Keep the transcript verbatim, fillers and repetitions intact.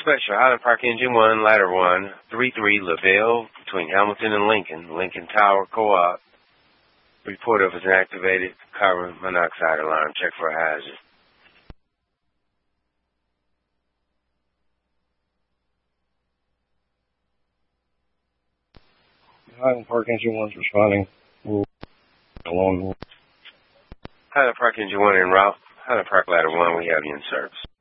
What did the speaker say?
special. Highland Park Engine one, Ladder one, three three LaBelle between Hamilton and Lincoln, Lincoln Tower Co-op. Report of an activated carbon monoxide alarm. Check for a hazard. Highland Park Engine one's responding. We'll along. Highland Park Engine one en route. Highland Park Ladder one, we have you in service.